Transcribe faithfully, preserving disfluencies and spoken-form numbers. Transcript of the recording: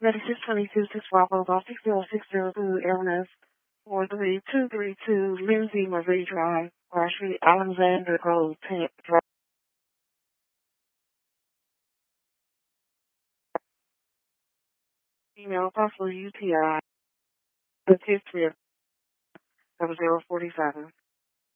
ninety-six twenty-two, six Bravo, Golf six zero six zero two, Airness four three two three two, Lindsay Marie Drive, Rashid Alexander Road, Drive. Email possible U T I, the history of zero forty-seven.